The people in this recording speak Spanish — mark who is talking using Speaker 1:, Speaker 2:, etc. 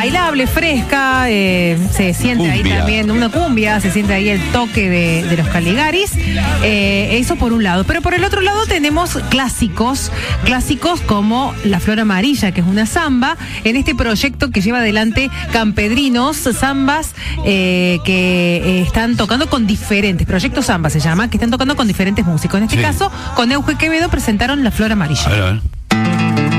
Speaker 1: bailable, fresca, se siente ahí también una cumbia, se siente ahí el toque de los Caligaris. Eso por un lado. Pero por el otro lado tenemos clásicos como La Flor Amarilla, que es una samba, en este proyecto que lleva adelante Campedrinos, zambas que están tocando con diferentes, Proyecto Samba se llama, que están tocando con diferentes músicos. En este caso, con Euge Quevedo presentaron La Flor Amarilla.
Speaker 2: A ver.